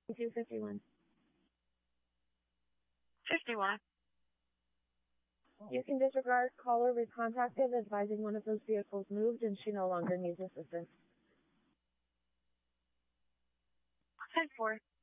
251. 51. You can disregard caller recontacted advising one of those vehicles moved and she no longer needs assistance. 10-4.